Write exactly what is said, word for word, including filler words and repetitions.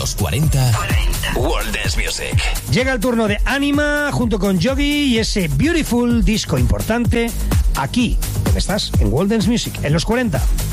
Los cuarenta, World Dance Music. Llega el turno de Anima junto con Yogi y ese Beautiful, disco importante, aquí, donde estás, en World Dance Music, en los cuarenta.